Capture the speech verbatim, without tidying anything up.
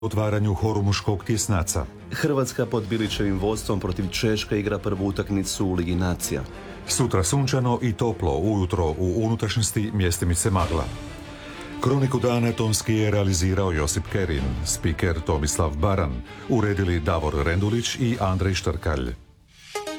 otvaranju horumuškog tjesnaca. Hrvatska pod Bilićevim vodstvom protiv Češke igra prvu utakmicu u Ligi nacija. Sutra sunčano i toplo, ujutro u unutrašnjosti mjestimice magla. Kroniku dana tonski je realizirao Josip Kerin, spiker Tomislav Baran, uredili Davor Rendulić i Andrej Štrkalj.